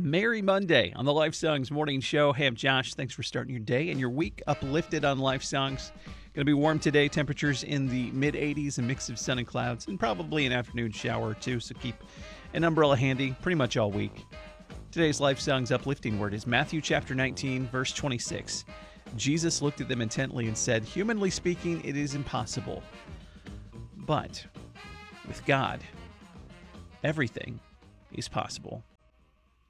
Merry Monday on the Life Songs Morning Show. Hey, I'm Josh. Thanks for starting your day and your week uplifted on Life Songs. Going to be warm today. Temperatures in the mid-80s, a mix of sun and clouds, and probably an afternoon shower or two, so keep an umbrella handy pretty much all week. Today's Life Songs uplifting word is Matthew chapter 19, verse 26. Jesus looked at them intently and said, "Humanly speaking, it is impossible. But with God, everything is possible."